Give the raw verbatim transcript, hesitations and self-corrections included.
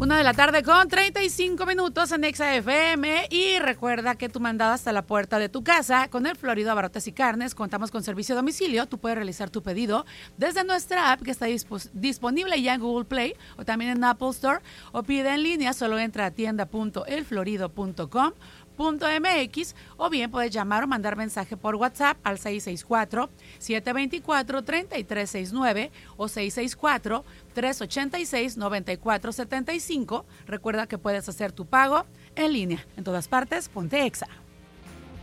Una de la tarde con treinta y cinco minutos en Exa F M. Y recuerda que tu mandado hasta la puerta de tu casa con el Florido Abarrotes y Carnes. Contamos con servicio a domicilio. Tú puedes realizar tu pedido desde nuestra app que está disp- disponible ya en Google Play o también en Apple Store. O pide en línea, solo entra a tienda punto el florido punto com punto m x o bien puedes llamar o mandar mensaje por WhatsApp al seis seis cuatro, siete dos cuatro, tres tres seis nueve o seis seis cuatro, tres ocho seis, nueve cuatro siete cinco. Recuerda que puedes hacer tu pago en línea. En todas partes, ponte Exa.